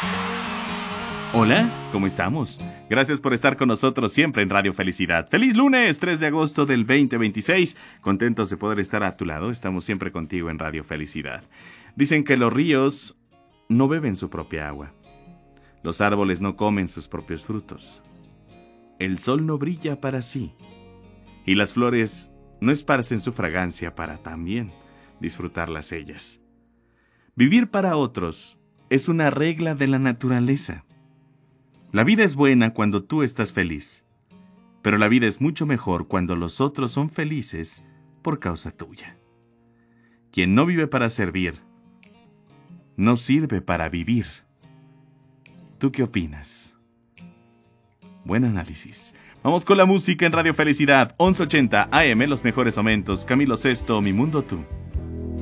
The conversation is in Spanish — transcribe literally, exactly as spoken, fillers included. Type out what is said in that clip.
Hola, ¿cómo estamos? Gracias por estar con nosotros siempre en Radio Felicidad. ¡Feliz lunes, tres de agosto del veinte veintiséis! Contentos de poder estar a tu lado. Estamos siempre contigo en Radio Felicidad. Dicen que los ríos no beben su propia agua. Los árboles no comen sus propios frutos. El sol no brilla para sí. Y las flores no esparcen su fragancia para también disfrutarlas ellas. Vivir para otros es una regla de la naturaleza. La vida es buena cuando tú estás feliz, pero la vida es mucho mejor cuando los otros son felices por causa tuya. Quien no vive para servir, no sirve para vivir. ¿Tú qué opinas? Buen análisis. Vamos con la música en Radio Felicidad, once ochenta A M, los mejores momentos. Camilo Sesto, Mi Mundo Tú.